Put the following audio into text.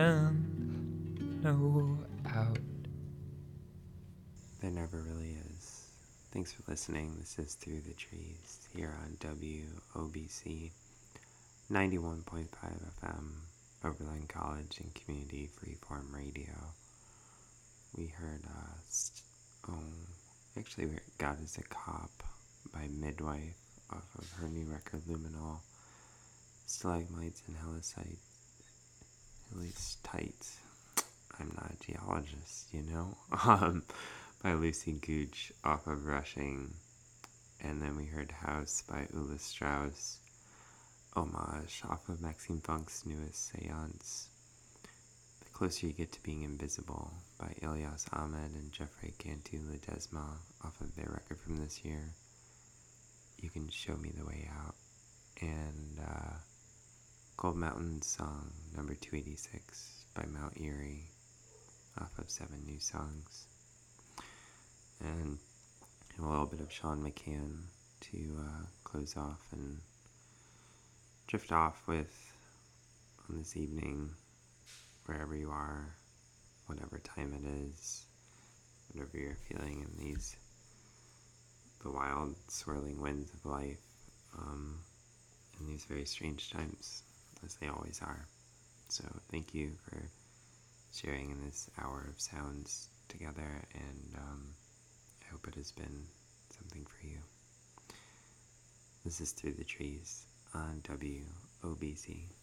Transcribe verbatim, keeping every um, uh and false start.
and no out. There never really is. Thanks for listening. This is Through the Trees here on W O B C ninety-one point five F M, Oberlin College and Community Freeform Radio. We heard, uh, st- oh, actually we heard God is a Cop by Midwife off of her new record Luminol. Stalagmites and Helicite, Helictites. I'm not a geologist, you know? um, by Lucy Gooch off of Rushing. And then we heard House by Ulla Strauss. Homage off of Maxime Funk's newest Seance. The Closer You Get to Being Invisible by Ilyas Ahmed and Jeffrey Cantu Ledesma off of their record from this year. You Can Show Me the Way Out. And uh, Gold Mountain Song number two eighty-six by Mount Erie off of Seven New Songs. And a little bit of Sean McCann to uh, close off and drift off with on this evening, wherever you are, whatever time it is, whatever you're feeling in these, the wild swirling winds of life, um, in these very strange times, as they always are. So thank you for sharing in this hour of sounds together, and um, I hope it has been something for you. This is Through the Trees on W O B C.